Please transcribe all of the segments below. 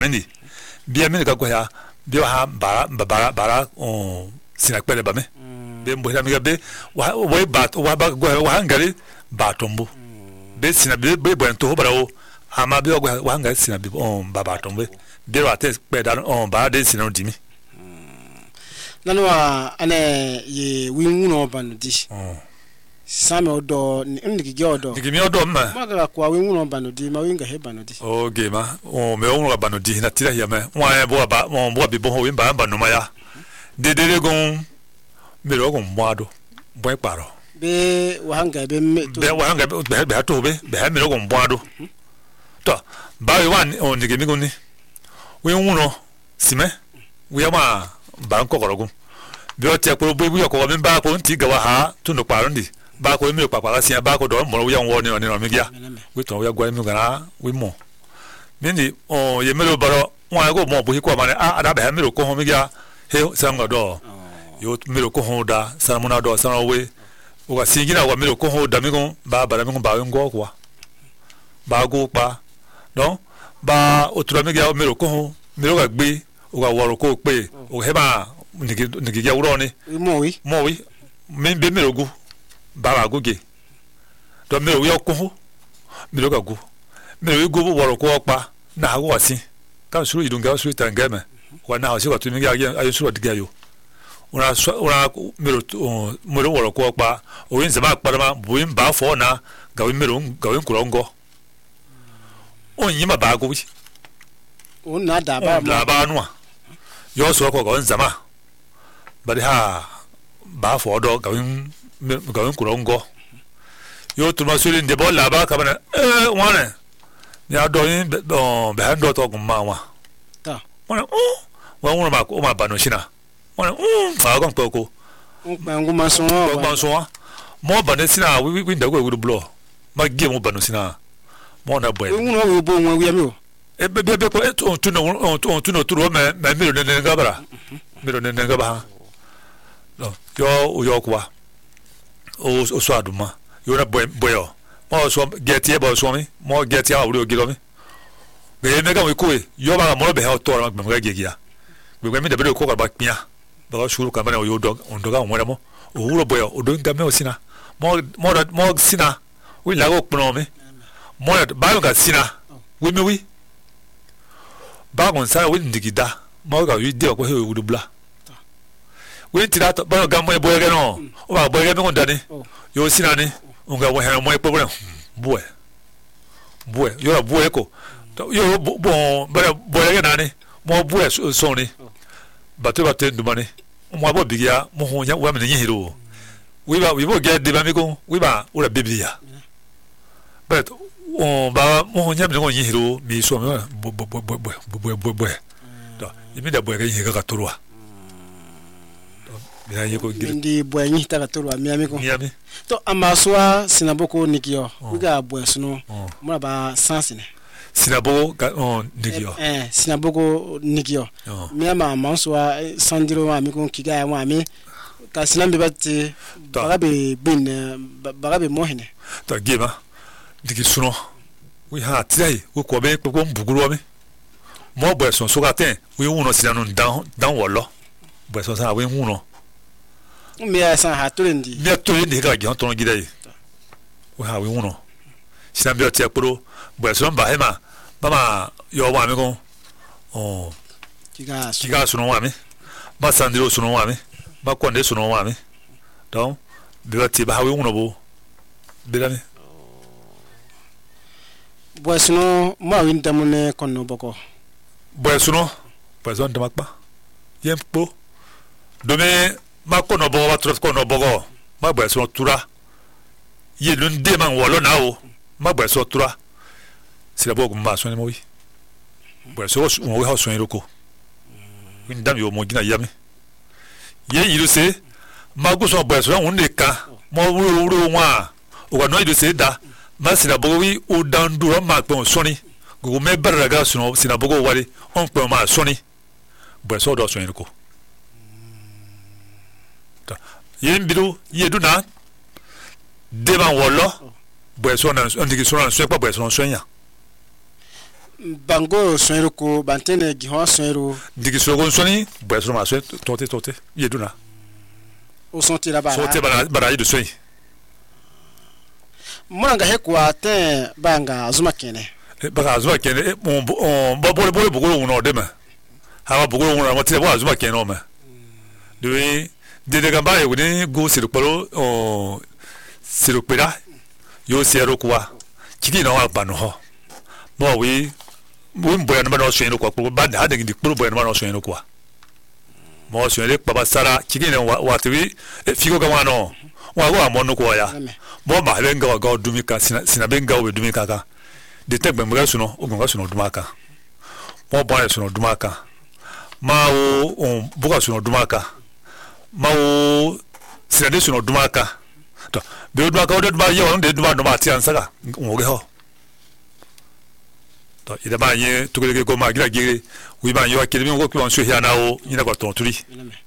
ni bia mi ka ko ya bia ha bara sina kwele ba me be mbo ya mi be wa ba hangari ba tombo be sina be bo to bara o ama be wa hangari sina be ba tombo be wa te pe da ba de sina ndimi nanwa ane ye winguno banudi same odo ndiki odo ndiki mi odo ma maga kwa winguno banudi ma winga he banudi okay ma me winguno banudi na tira ya me wa bo ba bo bi bo ho win ba no ma ya dedere gon me ro gon mwado bo paro be wahanga be wahanga be to be me ro gon mwado to ba wi wan on ndiki mi gon ni winguno sime wi ma ba ko korogun bi o te ko bo bu ko mi ba ko nti ga wa ha tunu paro ndi ba ko mi papa la sia ba ko do mo ya won ni mi gia we to ya gwa mi gana we mo ni ye mi lo baro wa ko mo bu ko ma ne ada ba mi lo ko ho mi gia he sa nga do yo mi lo ko ho da sa mo na do sa we o ga si gina wa mi lo ko ho da mi ko ba mi ko ba ngo kwa ba go pa don ba o tura mi gia mi lo ko ho mi lo ga gbe o ga woro ko pe o he ba niki ya uro ni mo wi mi be mi lo gu ba go ge do mi lo yo ko mi lo ga gu mi lo go woro ko pa na go wasi ka suru idunga suru tangame wa na hausi watu mi ya ayo suru diga yo una mi lo woro ko pa o yin zama pa ma buin ba fo na ga wi mi lo ga wi kurongo o yin ma ba go wi o na da ba no yo so ko ga zama bari ha ba fo do ga wi kurongo yo tu ma suri de bola ba ka bana wane ya do yin be hando to gumma wa ta wane wa ma ko ma banu shina wane fa gon ko nguma so mo banu sina wi ndago wi blo ma ge mo banu sina mo na boy nguno wi bo nwa wi ami o be ko tu no turo me mi ro ne ga bara mi ro ne ga ba yo kwa o so aduma yo na boy mo so get ye bo so mi mo get ya wuri o giro mi be me ga wi ko yo ba mo be ha to ra me ga gegia be mi de be ko ba pia ba shuru ka ba yo dog on doga mo mo o wuro boy o do nga me o sina mo sina wi la go pno mi mo ba ga sina wi mi wi ba gon sa wi ndigida mo ga wi de ko he wuri bla we tira to ba ga mo boy ga no o ba boy ga me gon dani yo sina ni nga wo he mo problem boy yo boy ko yo bon ba boy ga nani mo boy so ni ba to ba te ndu mani mo ba bigia mo ho nya wa me nyi hero we bo get de ba mi ko we ba o la biblia but on ba mo ho nya me nyi hero mi so me boy to imi da boy ga nyi ga torwa ya yeko ndi boy nyi ta ga torwa mi ami ko to amaswa sinaboko nikio wiga boy suno mo ba sansine sinaboko nikio sinaboko nikio mi ama manswa sandiro ma mi ko kiga ya ma mi ka sinambe batti bagabe bin bagabe mohine to geba diki suno we ha trai we ko be ko mbuguro mi mo boy son so ga ten we uno sinanu dan wolo boy son sa we uno mi asa ha tolendi ga gi ton gidai we ha we uno sinambe o te pro boy son ba hema mama yo wa mi ko kiga suno wa mi ba sandiro suno wa mi ba konde suno wa mi donc be ti ba we uno bo be la mi boy suno ma win damone konno boko boy suno person de makpa yempo dome ma kono bo wa tro kono bogo ma boy suno tura ye lunde man wolo na o ma boy so tura sila bogo ma so ni mo wi boy so mo wi ha so iroko win dam yo mo gina yami ye yiru se ma go so boy so won de ka mo wuro wa o ga no yiru se da ma sila bogo wi o dandu o ma pon so ni go me baraga so sila bogo wari on pe ma so ni boy so do so iroko ta ye mbiru ye du na de ban wolo boy so na ndiki so na so pa boy so nya bango sonero ko bantene gihon sonero digi sogon soni boy so ma so tote yeduna o sonti la bara sote bara yidu soyi monanga hekwa te banga azuma kene baka azuma kene on bole bugolo uno dema hawa bugolo uno ma te bo azuma kene o ma de gamba ye woni go sirukpalo o sirukpera yo sero kwa kiki no wa banu ho mo wi mboya na no so eno kwa ba da de ndi kporo boya na no so eno kwa mo so ene baba sara kiki ne wa tiwi figo ga wano wa go amono kwa ya mo ba benga wa ga dumika sina benga we dumika ka de tegbe mga suno ogunga suno dumaka mo ba suno dumaka ma o buga suno dumaka ma o sina de suno dumaka to be dumaka o de ba ye on de dumaka no ba ti ansaka ngoge ho to ida ba ye tukele ko ma gira gire wi ba yo akele mi ko ko so hia na o ina ko ton turi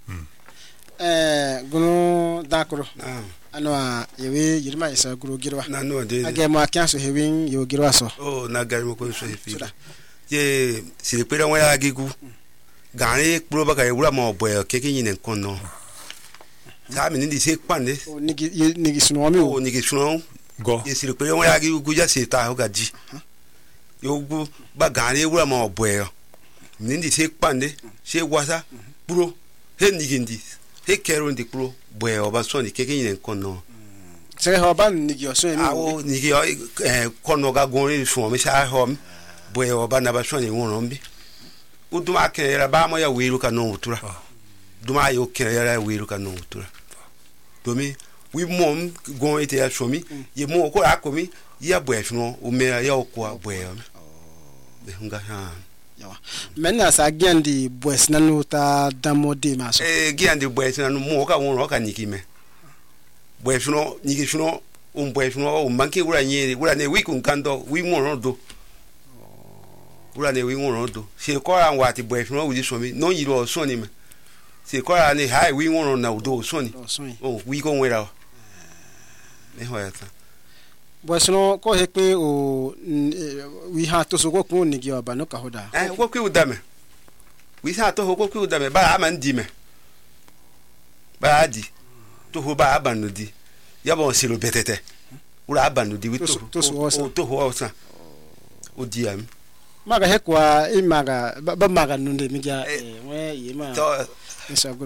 gono dakoro ano yewe yirma isa guru girwa no de age mo akanso hewin yo girwa so na gari mo ko so hefi ye si pe ran ya gigu gari pro ba ka ewura mo boy keke yin nkan no sa mi ni se pande nigi suno mi o nigi suno go ye si pe ran ya gigu ja se ta o gaji yo gu ba gari ewura mo boy ni se pande se wasa pro he nigi he kero ndi pro boy o ba so ni keke yin nkan no se ho ba nigi o so ni o nigi kono ga gon so mi sa ho boy o ba na ba so ni won bi uduma kera ba mo ya wiru ka no utura duma yo kera wiru ka no utura domi wi mom gon ite ya shomi ye mo ko akomi ya boy no o me ya ko boy be hunga ha yawa menna sa gendi boy nanu ta damo de ma so gendi boy nanu mo ka won ro ka niki me boy no niki no boy no o manke wura nyeri wura ne wi kun kando wi mo ro do ura ne wi won do se ko ran wa ti boy fun wi so mi no yi ro so ni me se ko ran ni hai wi won na do so ni o wi ko wera o ne ho ya ta boy so ko he pe o wi ha to so ko kun ni gi oba no ka hoda ko ku da me wi sa to ko ku da me ba ama ndi me ba di to ho ba aba no di ya bo si lo betete ura aba no di wi to ho sa o di am maga hekwa imaga ba maga nunde miga we yema to isa